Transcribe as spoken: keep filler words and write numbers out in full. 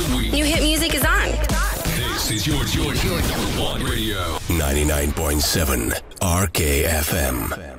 the week. New hit music is on. This is your, your, your number one radio. ninety-nine point seven R K F M.